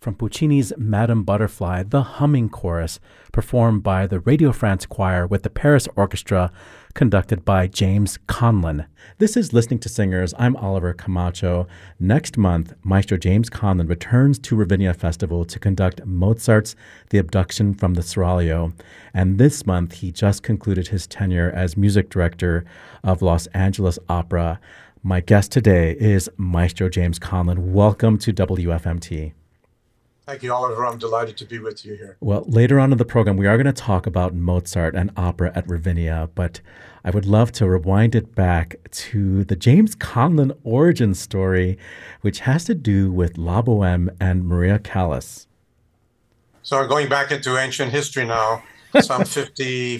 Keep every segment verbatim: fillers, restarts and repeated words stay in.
from Puccini's Madame Butterfly, the Humming Chorus, performed by the Radio France Choir with the Paris Orchestra, conducted by James Conlon. This is Listening to Singers. I'm Oliver Camacho. Next month, Maestro James Conlon returns to Ravinia Festival to conduct Mozart's The Abduction from the Seraglio. And this month, he just concluded his tenure as music director of Los Angeles Opera. My guest today is Maestro James Conlon. Welcome to W F M T. Thank you, Oliver. I'm delighted to be with you here. Well, later on in the program, we are going to talk about Mozart and opera at Ravinia, but I would love to rewind it back to the James Conlon origin story, which has to do with La Boheme and Maria Callas. So I'm going back into ancient history now. So I'm fifty,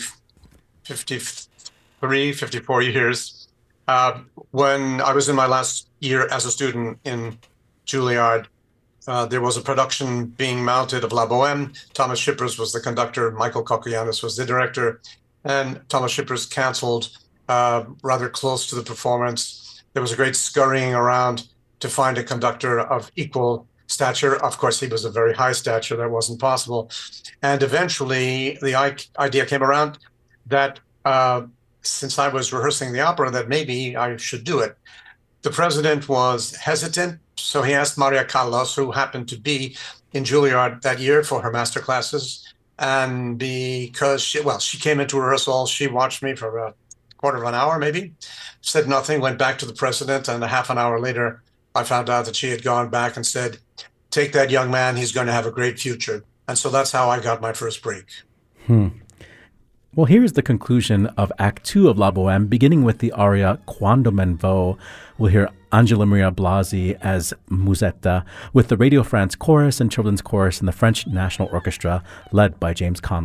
fifty-three, fifty-four years. Uh, when I was in my last year as a student in Juilliard, Uh, there was a production being mounted of La Boheme. Thomas Shippers was the conductor. Michael Kokoyannis was the director. And Thomas Shippers canceled uh, rather close to the performance. There was a great scurrying around to find a conductor of equal stature. Of course, he was a very high stature. That wasn't possible. And eventually, the idea came around that uh, since I was rehearsing the opera, that maybe I should do it. The president was hesitant, so he asked Maria Callas, who happened to be in Juilliard that year for her master classes. And because she, well, she came into rehearsal, she watched me for a quarter of an hour, maybe, said nothing, went back to the president. And a half an hour later, I found out that she had gone back and said, take that young man, he's going to have a great future. And so that's how I got my first break. Hmm. Well, here's the conclusion of Act Two of La Boheme, beginning with the aria Quando men vo. We'll hear Angela Maria Blasi as Musetta, with the Radio France Chorus and Children's Chorus and the French National Orchestra, led by James Conlon.